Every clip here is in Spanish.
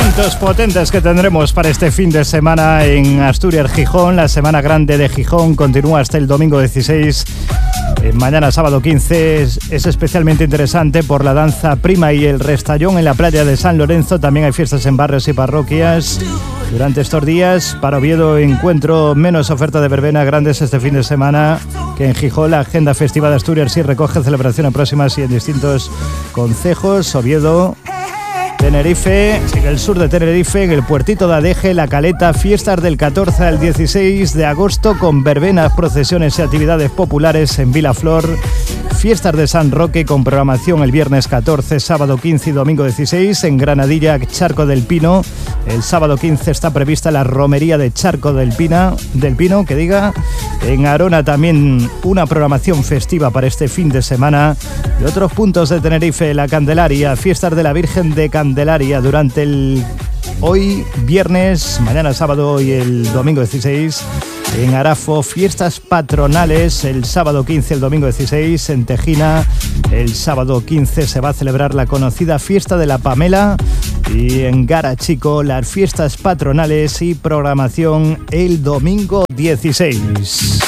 Eventos potentes que tendremos para este fin de semana en Asturias, Gijón. La Semana Grande de Gijón continúa hasta el domingo 16. Mañana sábado 15 es especialmente interesante por la danza prima y el restallón en la playa de San Lorenzo. También hay fiestas en barrios y parroquias durante estos días. Para Oviedo encuentro menos oferta de verbena grandes este fin de semana que en Gijón. La agenda festiva de Asturias sí recoge celebraciones próximas y en distintos concejos. Oviedo, Tenerife, en el sur de Tenerife, en el puertito de Adeje, La Caleta, fiestas del 14 al 16 de agosto con verbenas, procesiones y actividades populares en Vilaflor, fiestas de San Roque con programación el viernes 14, sábado 15 y domingo 16, en Granadilla, Charco del Pino, el sábado 15 está prevista la romería de Charco del Pino, en Arona también una programación festiva para este fin de semana. De otros puntos de Tenerife, La Candelaria, fiestas de la Virgen de Candelaria durante el hoy viernes, mañana sábado y el domingo 16. En Arafo, fiestas patronales el sábado 15 y el domingo 16. En Tejina, el sábado 15 se va a celebrar la conocida fiesta de la Pamela. Y en Garachico, las fiestas patronales y programación el domingo 16.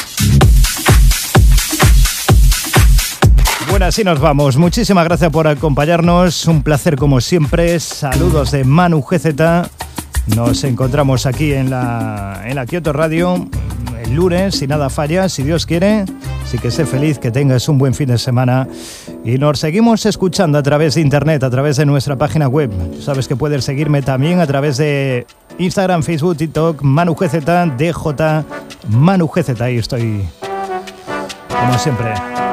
Bueno, así nos vamos. Muchísimas gracias por acompañarnos. Un placer como siempre. Saludos de Manu GZ. Nos encontramos aquí en la Kyoto Radio el lunes, si nada falla, si Dios quiere. Así que sé feliz, que tengas un buen fin de semana. Y nos seguimos escuchando a través de internet, a través de nuestra página web. Sabes que puedes seguirme también a través de Instagram, Facebook, TikTok, Manu GZ, DJ Manu GZ. Ahí estoy, como siempre.